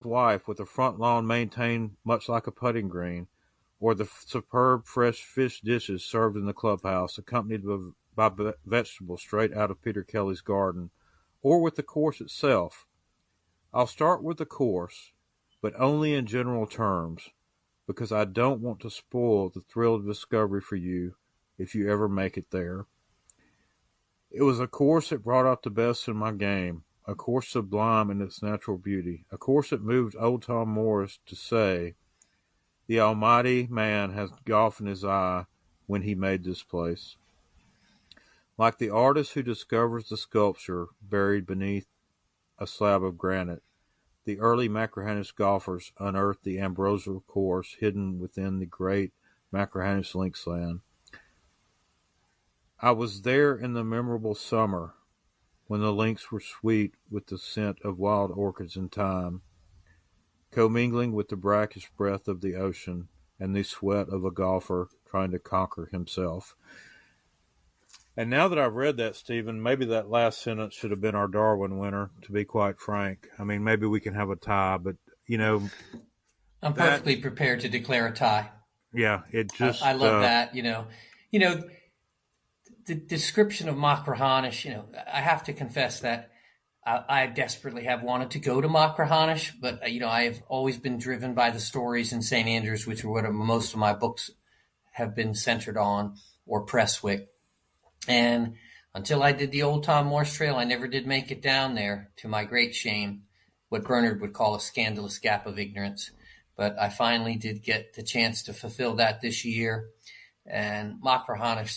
wife with a front lawn maintained much like a putting green, or the superb fresh fish dishes served in the clubhouse, accompanied by vegetables straight out of Peter Kelly's garden, or with the course itself. I'll start with the course, but only in general terms, because I don't want to spoil the thrill of discovery for you if you ever make it there. It was a course that brought out the best in my game, a course sublime in its natural beauty, a course that moved old Tom Morris to say, "The Almighty man has golf in his eye when he made this place." Like the artist who discovers the sculpture buried beneath a slab of granite, the early Machrihanish golfers unearthed the ambrosial course hidden within the great Machrihanish linksland. I was there in the memorable summer, when the links were sweet with the scent of wild orchids and thyme, commingling with the brackish breath of the ocean and the sweat of a golfer trying to conquer himself. And now that I've read that, Stephen, maybe that last sentence should have been our Darwin winner, to be quite frank. I mean, maybe we can have a tie, but, I'm perfectly prepared to declare a tie. Yeah, it just... I love that, the description of Machrihanish, I have to confess that I desperately have wanted to go to Machrihanish, but, I have always been driven by the stories in St. Andrews, which are what most of my books have been centered on, or Prestwick. And until I did the Old Tom Morse Trail, I never did make it down there, to my great shame, what Bernard would call a scandalous gap of ignorance. But I finally did get the chance to fulfill that this year. And Machrihanish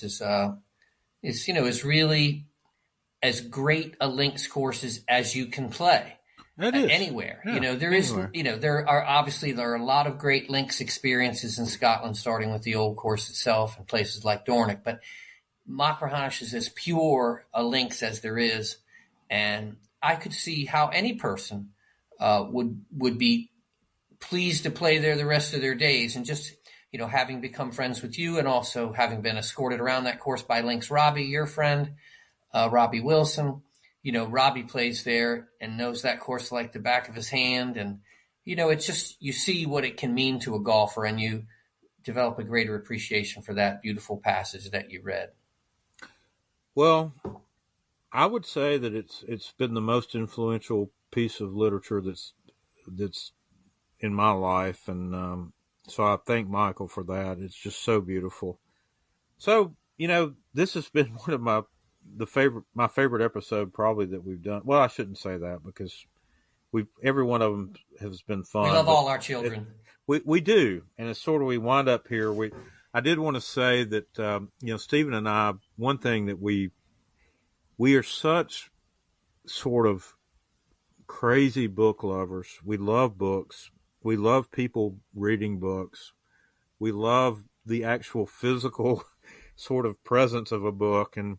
is really as great a links course as you can play. It is. Anywhere. Yeah, there are a lot of great links experiences in Scotland, starting with the old course itself and places like Dornoch. But Machrihanish is as pure a links as there is. And I could see how any person would be pleased to play there the rest of their days. And just, having become friends with you and also having been escorted around that course by Links Robbie, your friend, Robbie Wilson, Robbie plays there and knows that course like the back of his hand. And, it's just, you see what it can mean to a golfer and you develop a greater appreciation for that beautiful passage that you read. Well, I would say that it's been the most influential piece of literature that's in my life, and so I thank Michael for that. It's just so beautiful. So this has been one of my favorite episode probably that we've done. Well, I shouldn't say that because every one of them has been fun. We love all our children. We do, and it's sort of we wind up here. I did want to say that Stephen and I, one thing that we are such sort of crazy book lovers. We love books. We love people reading books. We love the actual physical sort of presence of a book. And,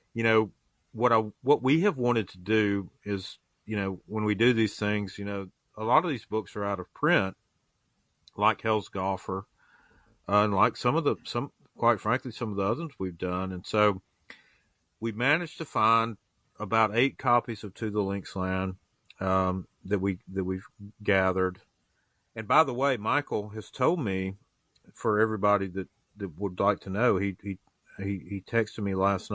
what we have wanted to do is, when we do these things, a lot of these books are out of print, like Hell's Golfer, and like quite frankly, some of the others we've done. And so we managed to find about 8 copies of To the Linksland that we've gathered. And by the way, Michael has told me, for everybody that would like to know, he texted me last night